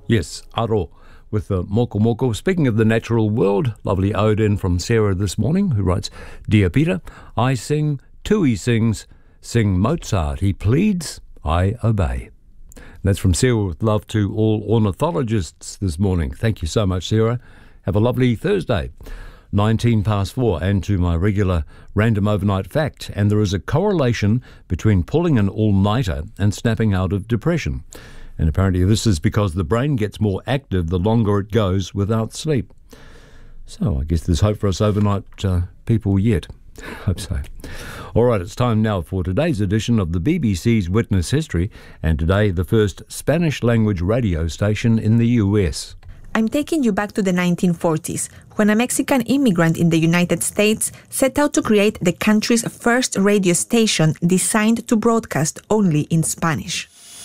Yes, aro with the moko moko. Speaking of the natural world, lovely ode in from Sarah this morning, who writes, Dear Peter, I sing, Tui sings, sing Mozart, he pleads, I obey. And that's from Sarah with love to all ornithologists this morning. Thank you so much, Sarah. Have a lovely Thursday. 4:19, and to my regular random overnight fact. And there is a correlation between pulling an all-nighter and snapping out of depression. And apparently this is because the brain gets more active the longer it goes without sleep. So I guess there's hope for us overnight people yet. Hope so. All right, it's time now for today's edition of the BBC's Witness History, and today the first Spanish-language radio station in the US. I'm taking you back to the 1940s, when a Mexican immigrant in the United States set out to create the country's first radio station designed to broadcast only in Spanish.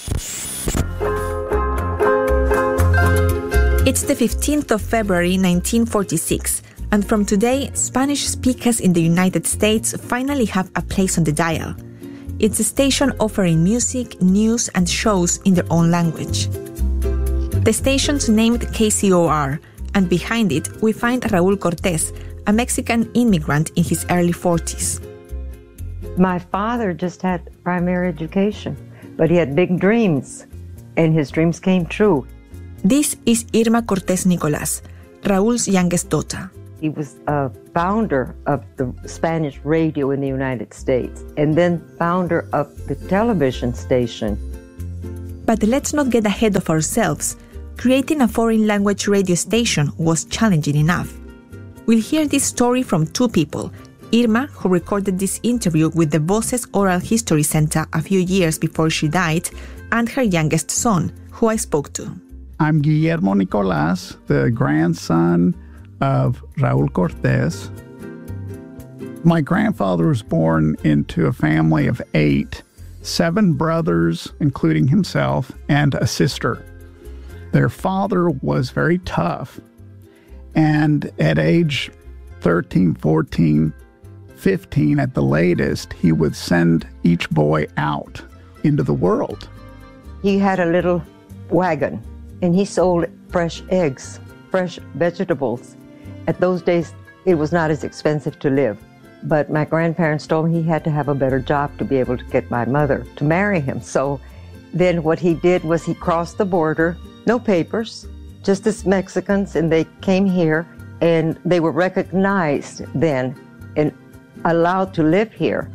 It's the 15th of February 1946, and from today, Spanish speakers in the United States finally have a place on the dial. It's a station offering music, news, and shows in their own language. The station's named KCOR, and behind it we find Raúl Cortés, a Mexican immigrant in his early 40s. My father just had primary education, but he had big dreams, and his dreams came true. This is Irma Cortés Nicolás, Raúl's youngest daughter. He was a founder of the Spanish radio in the United States, and then founder of the television station. But let's not get ahead of ourselves. Creating a foreign language radio station was challenging enough. We'll hear this story from two people, Irma, who recorded this interview with the Voces Oral History Center a few years before she died, and her youngest son, who I spoke to. I'm Guillermo Nicolás, the grandson of Raúl Cortés. My grandfather was born into a family of 8, 7 brothers, including himself, and a sister. Their father was very tough, and at age 13, 14, 15 at the latest, he would send each boy out into the world. He had a little wagon, and he sold fresh eggs, fresh vegetables. At those days, it was not as expensive to live, but my grandparents told me he had to have a better job to be able to get my mother to marry him. So then what he did was he crossed the border, no papers, just as Mexicans, and they came here, and they were recognized then and allowed to live here.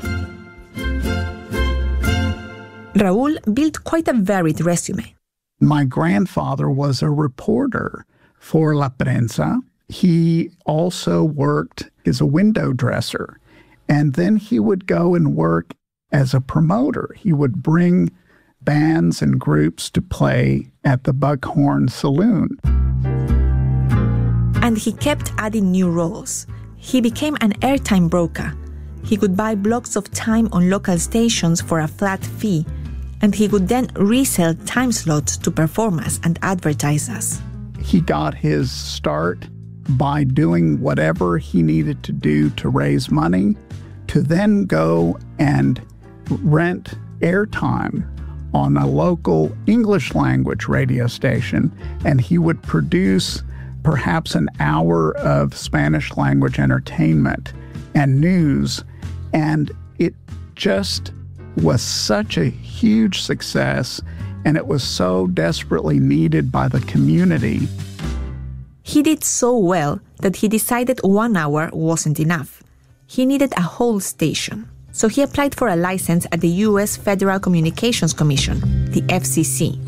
Raúl built quite a varied resume. My grandfather was a reporter for La Prensa. He also worked as a window dresser, and then he would go and work as a promoter. He would bring bands and groups to play at the Buckhorn Saloon. And he kept adding new roles. He became an airtime broker. He could buy blocks of time on local stations for a flat fee, and he would then resell time slots to performers and advertisers. He got his start by doing whatever he needed to do to raise money, to then go and rent airtime on a local English language radio station, and he would produce perhaps an hour of Spanish language entertainment and news, and it just was such a huge success, and it was so desperately needed by the community. He did so well that he decided 1 hour wasn't enough. He needed a whole station. So he applied for a license at the U.S. Federal Communications Commission, the FCC.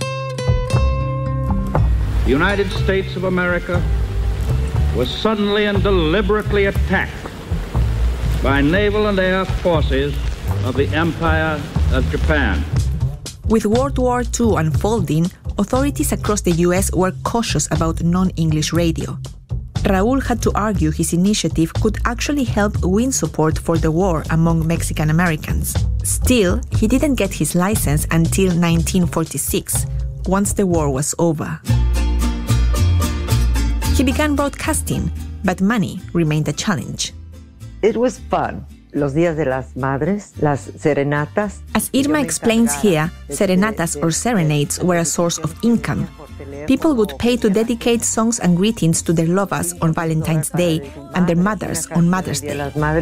The United States of America was suddenly and deliberately attacked by naval and air forces of the Empire of Japan. With World War II unfolding, authorities across the U.S. were cautious about non-English radio. Raúl had to argue his initiative could actually help win support for the war among Mexican Americans. Still, he didn't get his license until 1946, once the war was over. He began broadcasting, but money remained a challenge. It was fun. los días de las madres, las serenatas. As Irma explains here, serenatas or serenades were a source of income. People would pay to dedicate songs and greetings to their lovers on Valentine's Day and their mothers on Mother's Day.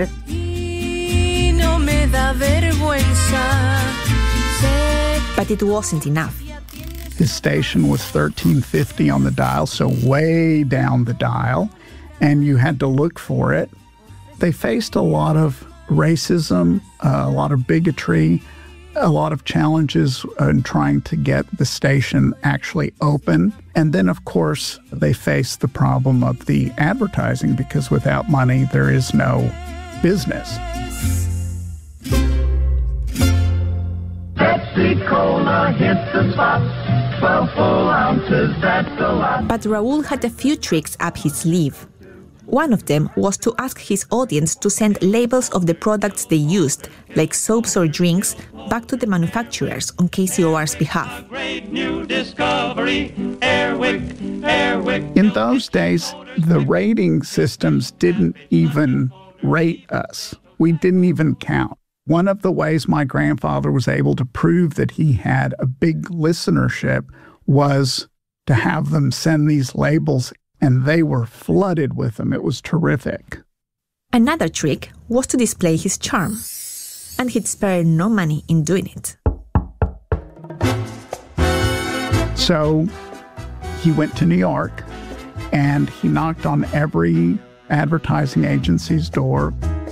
But it wasn't enough. His station was 1350 on the dial, so way down the dial, and you had to look for it. They faced a lot of racism, a lot of bigotry, a lot of challenges in trying to get the station actually open. And then, of course, they faced the problem of the advertising, because without money, there is no business. Pepsi-Cola hits the spot, 12 full ounces, that's a lot. But Raul had a few tricks up his sleeve. One of them was to ask his audience to send labels of the products they used, like soaps or drinks, back to the manufacturers on KCOR's behalf. Great new discovery, Airwick. In those days, the rating systems didn't even rate us. We didn't even count. One of the ways my grandfather was able to prove that he had a big listenership was to have them send these labels, and they were flooded with them. It was terrific. Another trick was to display his charm, and he'd spare no money in doing it. So he went to New York, and he knocked on every advertising agency's door.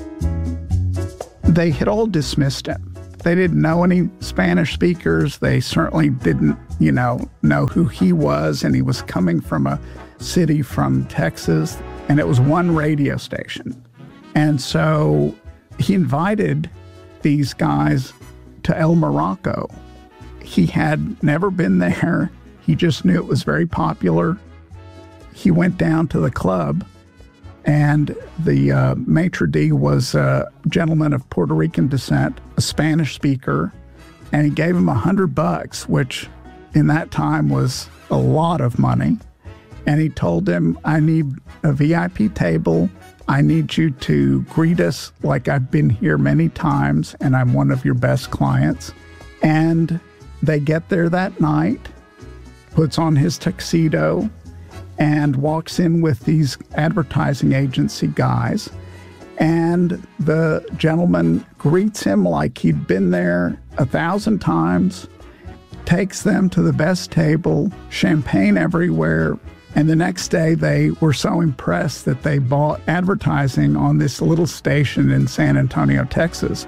They had all dismissed him. They didn't know any Spanish speakers. They certainly didn't, know who he was, and he was coming from a city from Texas, and it was one radio station. And so he invited these guys to El Morocco. He had never been there. He just knew it was very popular. He went down to the club, and the maitre d' was a gentleman of Puerto Rican descent, a Spanish speaker, and he gave him $100, which in that time was a lot of money. And he told him, I need a VIP table. I need you to greet us like I've been here many times, and I'm one of your best clients. And they get there that night, puts on his tuxedo, and walks in with these advertising agency guys. And the gentleman greets him like he'd been there 1,000 times, takes them to the best table, champagne everywhere. And the next day, they were so impressed that they bought advertising on this little station in San Antonio, Texas.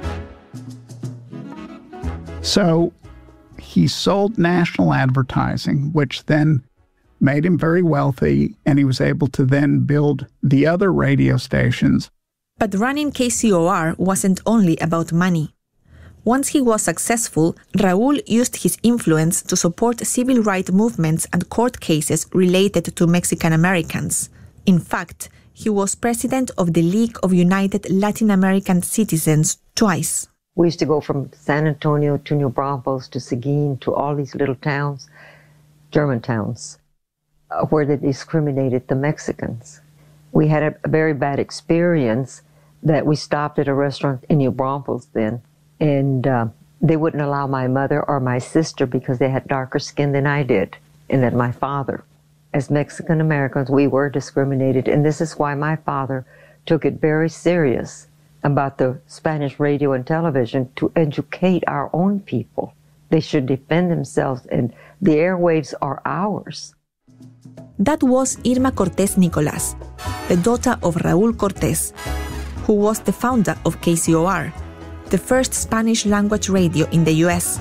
So he sold national advertising, which then made him very wealthy, and he was able to then build the other radio stations. But running KCOR wasn't only about money. Once he was successful, Raul used his influence to support civil rights movements and court cases related to Mexican Americans. In fact, he was president of the League of United Latin American Citizens twice. We used to go from San Antonio to New Braunfels to Seguin to all these little towns, German towns, where they discriminated the Mexicans. We had a very bad experience that we stopped at a restaurant in New Braunfels then, and they wouldn't allow my mother or my sister because they had darker skin than I did, and then my father. As Mexican Americans, we were discriminated, and this is why my father took it very serious about the Spanish radio and television to educate our own people. They should defend themselves, and the airwaves are ours. That was Irma Cortés Nicolás, the daughter of Raúl Cortés, who was the founder of KCOR, the first Spanish-language radio in the U.S.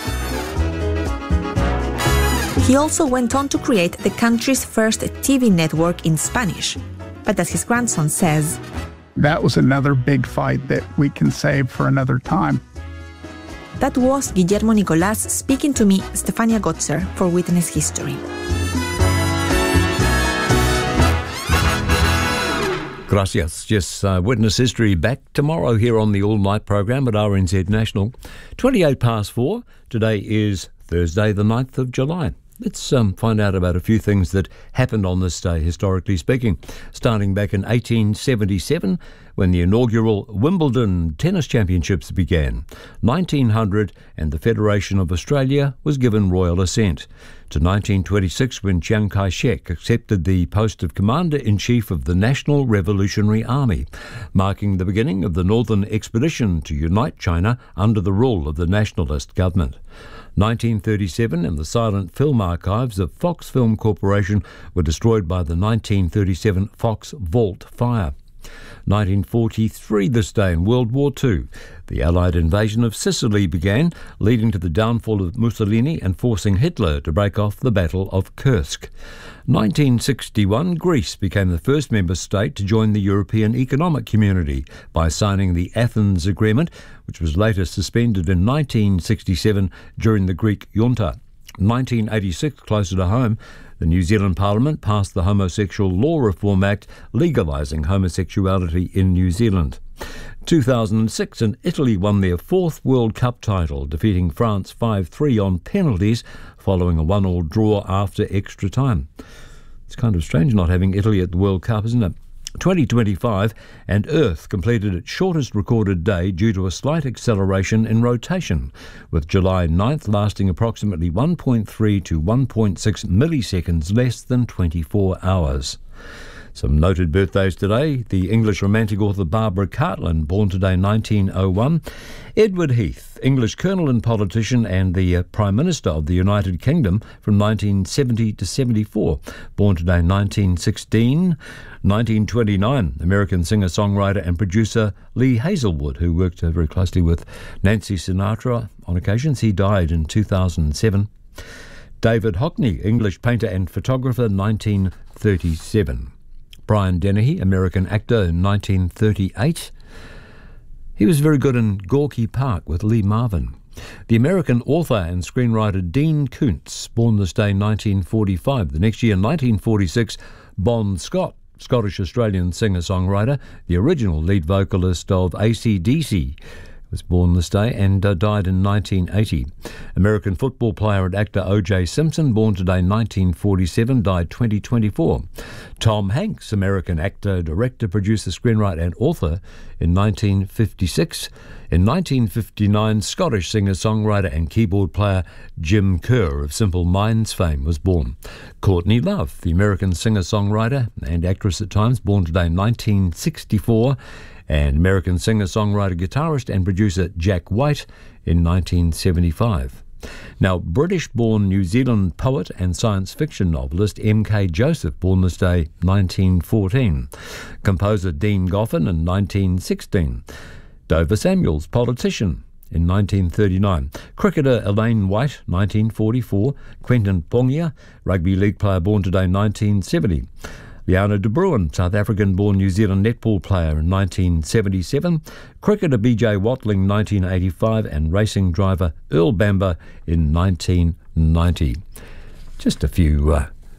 He also went on to create the country's first TV network in Spanish. But as his grandson says, that was another big fight that we can save for another time. That was Guillermo Nicolás speaking to me, Stefania Gotzer, for Witness History. Gracias. Yes, Witness History back tomorrow here on the all-night program at RNZ National. 4:28. Today is Thursday, the 9th of July. Let's find out about a few things that happened on this day, historically speaking. Starting back in 1877, when the inaugural Wimbledon Tennis Championships began. 1900, and the Federation of Australia was given royal assent. To 1926, when Chiang Kai-shek accepted the post of Commander-in-Chief of the National Revolutionary Army, marking the beginning of the Northern Expedition to unite China under the rule of the nationalist government. 1937, and the silent film archives of Fox Film Corporation were destroyed by the 1937 Fox Vault fire. 1943, this day in World War II, the Allied invasion of Sicily began, leading to the downfall of Mussolini and forcing Hitler to break off the Battle of Kursk. 1961, Greece became the first member state to join the European Economic Community by signing the Athens Agreement, which was later suspended in 1967 during the Greek junta. 1986, closer to home, the New Zealand Parliament passed the Homosexual Law Reform Act, legalising homosexuality in New Zealand. 2006, and Italy won their fourth World Cup title, defeating France 5-3 on penalties following a 1-1 draw after extra time. It's kind of strange not having Italy at the World Cup, isn't it? 2025, and Earth completed its shortest recorded day due to a slight acceleration in rotation, with July 9th lasting approximately 1.3 to 1.6 milliseconds less than 24 hours. Some noted birthdays today: the English romantic author Barbara Cartland, born today 1901. Edward Heath, English colonel and politician and the Prime Minister of the United Kingdom from 1970 to 74, born today 1916. 1929, American singer-songwriter and producer Lee Hazelwood, who worked very closely with Nancy Sinatra on occasions. He died in 2007. David Hockney, English painter and photographer, 1937. Brian Dennehy, American actor, in 1938. He was very good in Gorky Park with Lee Marvin. The American author and screenwriter Dean Koontz, born this day 1945. The next year, 1946, Bon Scott, Scottish-Australian singer-songwriter, the original lead vocalist of AC/DC, was born this day and died in 1980. American football player and actor O.J. Simpson, born today 1947, died 2024. Tom Hanks, American actor, director, producer, screenwriter and author, in 1956. In 1959, Scottish singer-songwriter and keyboard player Jim Kerr of Simple Minds fame was born. Courtney Love, the American singer-songwriter and actress at times, born today 1964. And American singer-songwriter, guitarist and producer Jack White in 1975. Now, British-born New Zealand poet and science fiction novelist M.K. Joseph, born this day 1914. Composer Dean Goffin in 1916. Dover Samuels, politician, in 1939. Cricketer Elaine White, 1944. Quentin Pongia, rugby league player, born today 1970. Liana de Bruin, South African-born New Zealand netball player, in 1977. Cricketer B.J. Watling, 1985, and racing driver Earl Bamber in 1990. Just a few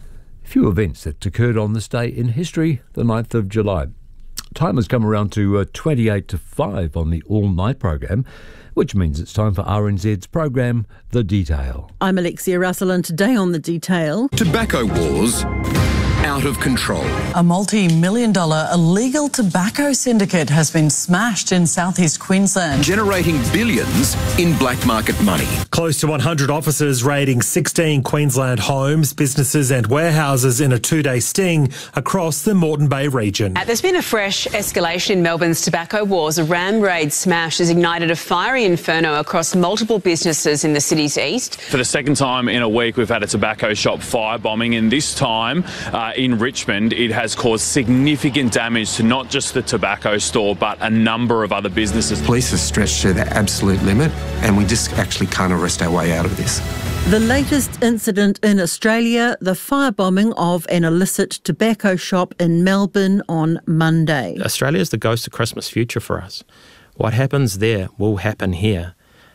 events that occurred on this day in history, the 9th of July. Time has come around to 28 to 5 on the all-night program, which means it's time for RNZ's program, The Detail. I'm Alexia Russell, and today on The Detail, Tobacco wars out of control. A multi-million-dollar illegal tobacco syndicate has been smashed in southeast Queensland, Generating billions in black market money. Close to 100 officers raiding 16 Queensland homes, businesses and warehouses in a two-day sting across the Moreton Bay region. There's been a fresh escalation in Melbourne's tobacco wars. A ram raid smash has ignited a fiery inferno across multiple businesses in the city's east. For the second time in a week, we've had a tobacco shop firebombing, and this time in Richmond, it has caused significant damage to not just the tobacco store, but a number of other businesses. Police are stretched to their absolute limit, and we just actually can't arrest our way out of this. the latest incident in Australia, the firebombing of an illicit tobacco shop in Melbourne on Monday. Australia is the ghost of Christmas future for us. What happens there will happen here.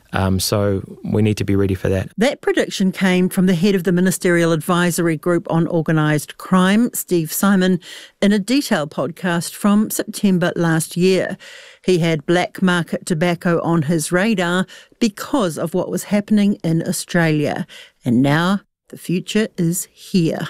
So we need to be ready for that. That prediction came from the head of the Ministerial Advisory Group on Organised Crime, Steve Simon, in a Detail podcast from September last year. He had black market tobacco on his radar because of what was happening in Australia. And now the future is here.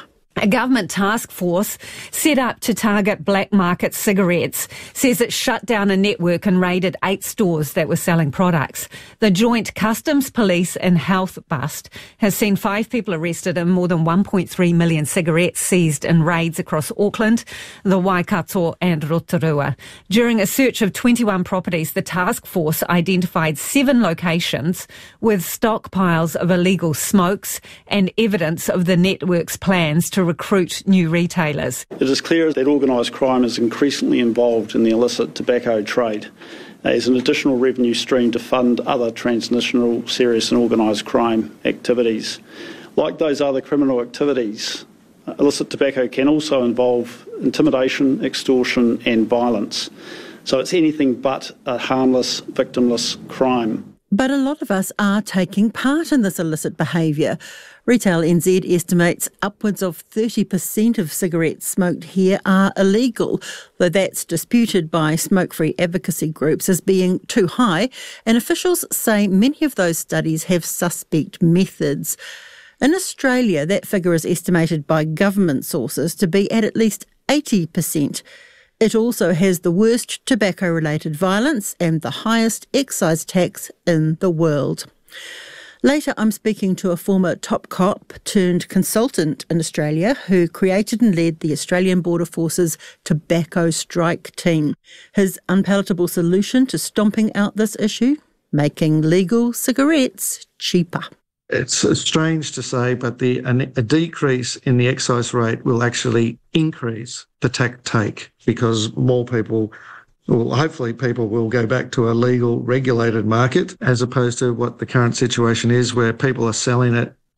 A government task force set up to target black market cigarettes says it shut down a network and raided 8 stores that were selling products. The Joint Customs, Police and Health bust has seen 5 people arrested and more than 1.3 million cigarettes seized in raids across Auckland, the Waikato and Rotorua. During a search of 21 properties, the task force identified 7 locations with stockpiles of illegal smokes and evidence of the network's plans to recruit new retailers. It is clear that organised crime is increasingly involved in the illicit tobacco trade as an additional revenue stream to fund other transnational serious and organised crime activities. Like those other criminal activities, illicit tobacco can also involve intimidation, extortion and violence. So it's anything but a harmless, victimless crime. But a lot of us are taking part in this illicit behaviour. Retail NZ estimates upwards of 30% of cigarettes smoked here are illegal, though that's disputed by smoke-free advocacy groups as being too high, and officials say many of those studies have suspect methods. In Australia, that figure is estimated by government sources to be at least 80%. It also has the worst tobacco-related violence and the highest excise tax in the world. Later, I'm speaking to a former top cop turned consultant in Australia who created and led the Australian Border Force's Tobacco Strike Team. His unpalatable solution to stomping out this issue? Making legal cigarettes cheaper. It's strange to say, but a decrease in the excise rate will actually increase the tax take because more people, well, hopefully people will go back to a legal, regulated market as opposed to what the current situation is where people are selling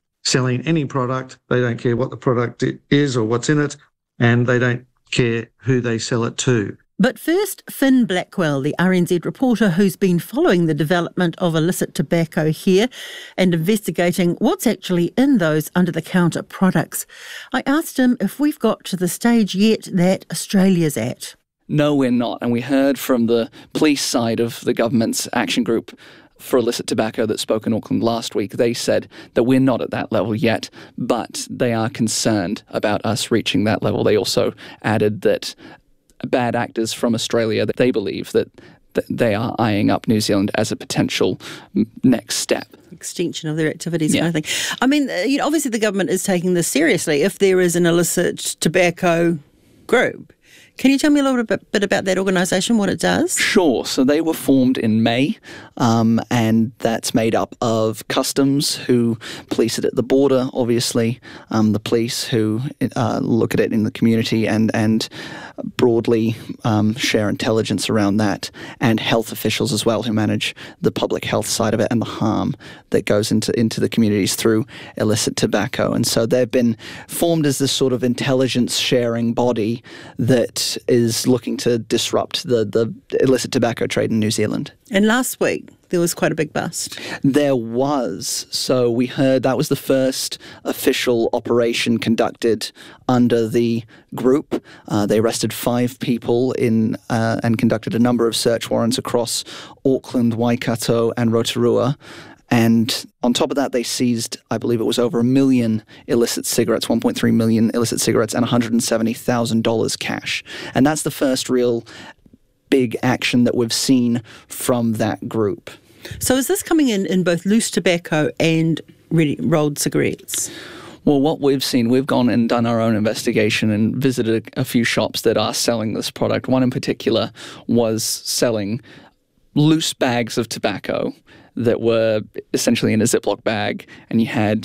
any product. They don't care what the product is or what's in it, and they don't care who they sell it to. But first, Finn Blackwell, the RNZ reporter who's been following the development of illicit tobacco here and investigating what's actually in those under-the-counter products. I asked him if we've got to the stage yet that Australia's at. No, we're not. And we heard from the police side of the government's action group for illicit tobacco that spoke in Auckland last week. They said that we're not at that level yet, but they are concerned about us reaching that level. They also added that bad actors from Australia, that they believe that they are eyeing up New Zealand as a potential next step. Extension of their activities, kind of thing. I mean, obviously the government is taking this seriously if there is an illicit tobacco group. Can you tell me a little bit about that organisation, what it does? Sure. So they were formed in May, and that's made up of customs who police it at the border, obviously, the police who look at it in the community and broadly share intelligence around that, and health officials as well who manage the public health side of it and the harm that goes into the communities through illicit tobacco. And so they've been formed as this sort of intelligence sharing body that is looking to disrupt the illicit tobacco trade in New Zealand. And last week, there was quite a big bust. There was. So we heard that was the first official operation conducted under the group. They arrested 5 people and conducted a number of search warrants across Auckland, Waikato and Rotorua. And on top of that, they seized, I believe it was over 1 million illicit cigarettes, 1.3 million illicit cigarettes, and $170,000 cash. And that's the first real big action that we've seen from that group. So is this coming in both loose tobacco and rolled cigarettes? Well, what we've seen, we've gone and done our own investigation and visited a few shops that are selling this product. One in particular was selling loose bags of tobacco that were essentially in a Ziploc bag, and you had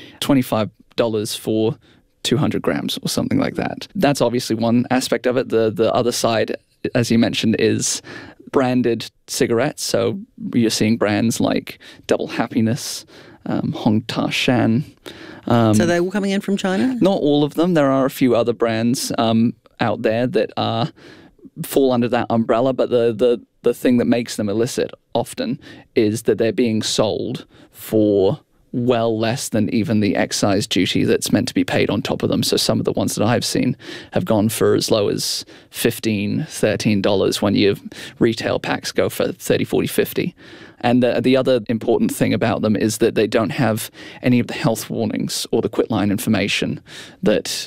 $25 for 200 grams or something like that. That's obviously one aspect of it. The other side, as you mentioned, is branded cigarettes. So you're seeing brands like Double Happiness, Hong Ta Shan. So they're all coming in from China? Not all of them. There are a few other brands out there that fall under that umbrella, but the thing that makes them illicit often is that they're being sold for well less than even the excise duty that's meant to be paid on top of them. So some of the ones that I've seen have gone for as low as $15, $13 when your retail packs go for $30, $40, $50. And the other important thing about them is that they don't have any of the health warnings or the quitline information that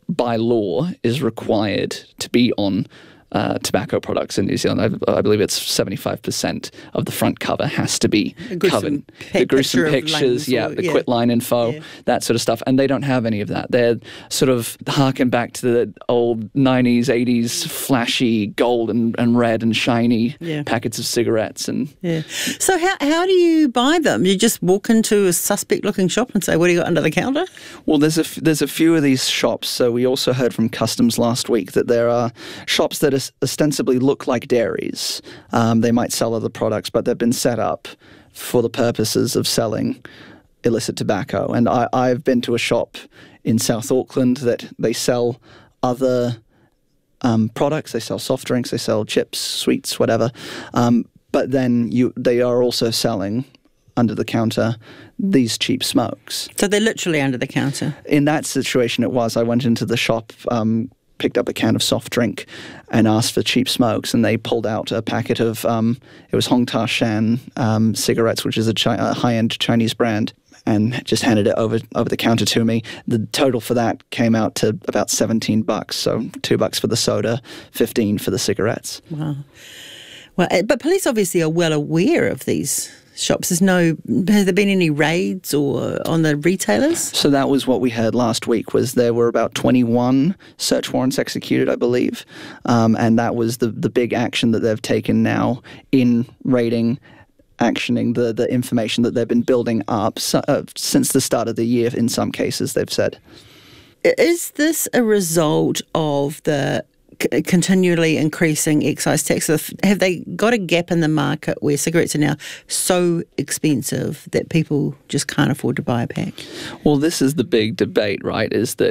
by law, is required to be on tobacco products in New Zealand. I believe it's 75% of the front cover has to be covered. The gruesome pictures, the quit line info, that sort of stuff. And they don't have any of that. They're sort of harken back to the old 90s, 80s flashy gold and red and shiny packets of cigarettes. So how do you buy them? You just walk into a suspect-looking shop and say, what do you got under the counter? Well, there's a few of these shops. So we also heard from Customs last week that there are shops that ostensibly look like dairies. They might sell other products, but they've been set up for the purposes of selling illicit tobacco. And I've been to a shop in South Auckland that they sell other products. They sell soft drinks, they sell chips, sweets, whatever. But then they are also selling under the counter these cheap smokes. So they're literally under the counter? In that situation it was. I went into the shop, picked up a can of soft drink and asked for cheap smokes, and they pulled out a packet of, it was Hong Ta Shan cigarettes, which is a high-end Chinese brand, and just handed it over the counter to me. The total for that came out to about $17, so $2 for the soda, $15 for the cigarettes. Wow. Well, but police obviously are well aware of these shops. Has there been any raids or on the retailers? So that was what we heard last week, was there were about 21 search warrants executed, I believe. And that was the big action that they've taken now in raiding, actioning the information that they've been building up since the start of the year, in some cases, they've said. Is this a result of the continually increasing excise tax? Have they got a gap in the market where cigarettes are now so expensive that people just can't afford to buy a pack? Well, this is the big debate, right, is that